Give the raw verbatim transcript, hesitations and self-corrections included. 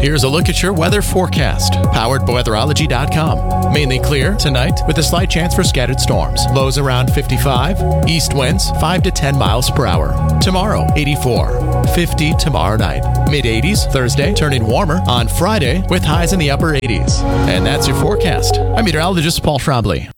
Here's a look at your weather forecast, powered by weatherology dot com. Mainly clear tonight with a slight chance for scattered storms. Lows around fifty-five. East winds five to ten miles per hour. Tomorrow, eighty-four. fifty tomorrow night. mid eighties Thursday, turning warmer on Friday with highs in the upper eighties. And that's your forecast. I'm meteorologist Paul Trombley.